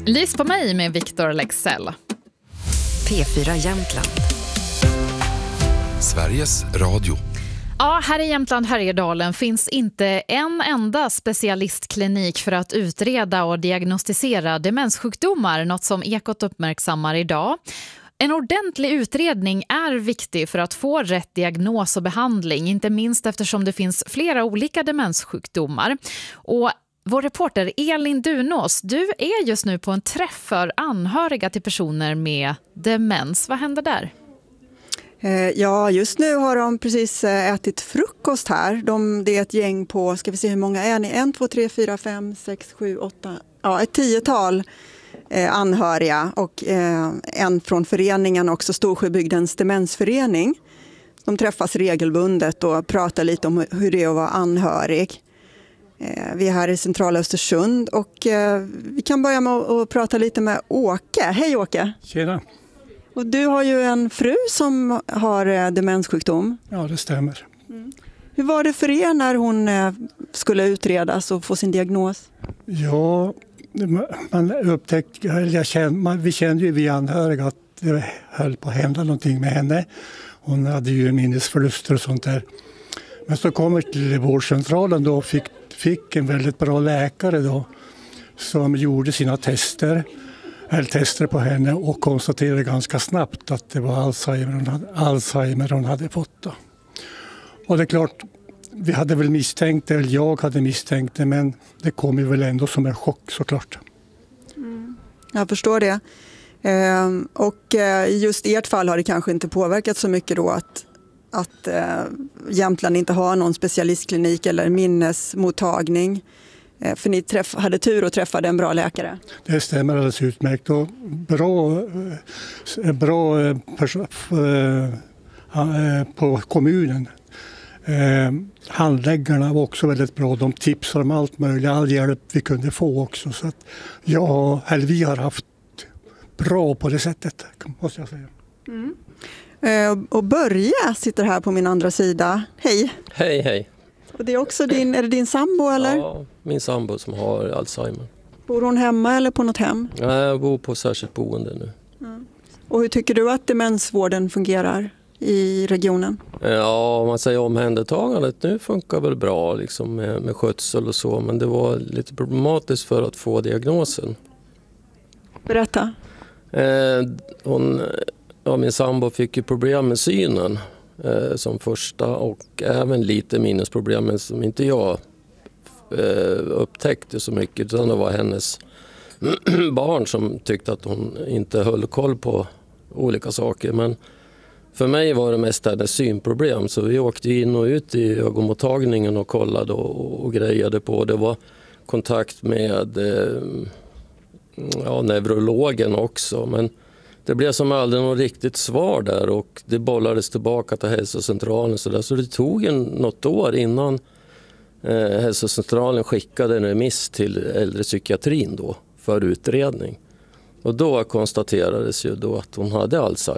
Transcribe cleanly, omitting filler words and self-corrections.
Lys på mig med Victor Lexell. P4 Jämtland. Sveriges Radio. Ja, här i Jämtland Härjedalen finns inte en enda specialistklinik för att utreda och diagnostisera demenssjukdomar, något som Ekot uppmärksammar idag. En ordentlig utredning är viktig för att få rätt diagnos och behandling, inte minst eftersom det finns flera olika demenssjukdomar. Och vår reporter Elin Dunås, du är just nu på en träff för anhöriga till personer med demens. Vad händer där? Ja, just nu har de precis ätit frukost här. Det är ett gäng på, ska vi se hur många är ni? 1, 2, 3, 4, 5, 6, 7, 8, ja ett 10-tal anhöriga och en från föreningen också, Storsjöbygdens demensförening. De träffas regelbundet och pratar lite om hur det är att vara anhörig. Vi är här i centrala Östersund och vi kan börja med att prata lite med Åke. Hej Åke! Tjena! Och du har ju en fru som har demenssjukdom. Ja, det stämmer. Hur var det för er när hon skulle utredas och få sin diagnos? Ja, man upptäckte, vi kände ju vi anhöriga att det höll på att hända någonting med henne. Hon hade ju minnesförluster och sånt där. Men så kom vi till vårdcentralen då och fick en väldigt bra läkare då som gjorde sina tester på henne och konstaterade ganska snabbt att det var Alzheimer hon hade fått då. Och det är klart, vi hade väl misstänkt det, eller jag hade misstänkt det, men det kom ju väl ändå som en chock såklart. Jag förstår det. Och just i ert fall har det kanske inte påverkat så mycket då att Jämtland inte har någon specialistklinik eller minnesmottagning. För ni hade tur och träffade en bra läkare. Det stämmer alldeles utmärkt och bra på kommunen. Handläggarna var också väldigt bra. De tipsar om allt möjligt, all hjälp vi kunde få också. Så att vi har haft bra på det sättet, måste jag säga. Och Börje sitter här på min andra sida. Hej! Hej! Och det är också är det din sambo eller? Ja, min sambo som har Alzheimer. Bor hon hemma eller på något hem? Jag bor på särskilt boende nu. Och hur tycker du att demensvården fungerar i regionen? Ja, om man säger omhändertagandet nu funkar väl bra liksom med skötsel och så. Men det var lite problematiskt för att få diagnosen. Berätta. Min sambo fick ju problem med synen som första och även lite minnesproblem som inte jag upptäckte så mycket, utan det var hennes barn som tyckte att hon inte höll koll på olika saker. Men för mig var det mest hennes synproblem, så vi åkte in och ut i ögonmottagningen och kollade och grejade på. Det var kontakt med neurologen också, men det blev som aldrig något riktigt svar där och det bollades tillbaka till hälsocentralen. Så det tog något år innan hälsocentralen skickade en remiss till äldrepsykiatrin då för utredning. Och då konstaterades ju då att hon hade Alzheimer.